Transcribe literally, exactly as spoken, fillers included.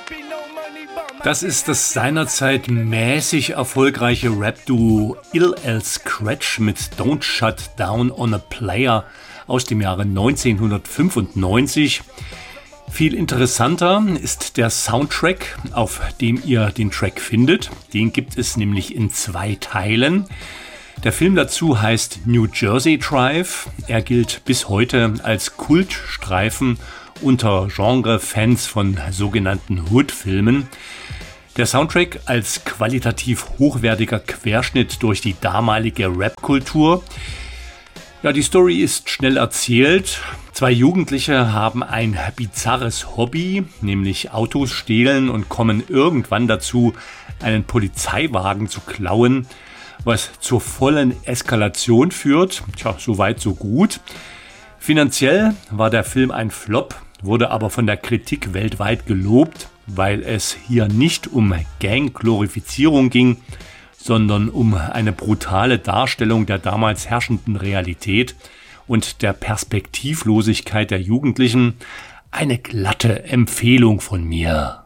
Das ist das seinerzeit mäßig erfolgreiche Rap-Duo Ill Al Skretch mit Don't Shut Down on a Player aus dem Jahre neunzehnhundertfünfundneunzig. Viel interessanter ist der Soundtrack, auf dem ihr den Track findet. Den gibt es nämlich in zwei Teilen. Der Film dazu heißt New Jersey Drive. Er gilt bis heute als Kultstreifen unter Genre-Fans von sogenannten Hood-Filmen. Der Soundtrack als qualitativ hochwertiger Querschnitt durch die damalige Rap-Kultur. Ja, die Story ist schnell erzählt. Zwei Jugendliche haben ein bizarres Hobby, nämlich Autos stehlen und kommen irgendwann dazu, einen Polizeiwagen zu klauen, was zur vollen Eskalation führt. Tja, so weit, so gut. Finanziell war der Film ein Flop, wurde aber von der Kritik weltweit gelobt, weil es hier nicht um Gang-Glorifizierung ging, sondern um eine brutale Darstellung der damals herrschenden Realität und der Perspektivlosigkeit der Jugendlichen. Eine glatte Empfehlung von mir.